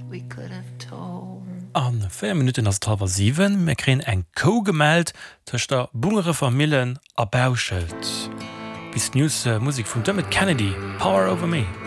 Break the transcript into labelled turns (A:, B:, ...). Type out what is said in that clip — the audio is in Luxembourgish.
A: we could have told.
B: An 4 Minuten as Trawer 7 me kreen eng Co gemeldt tech der bungere Familien a Bauschild. Bis News Musik vum Dermot Kennedy, Power over me.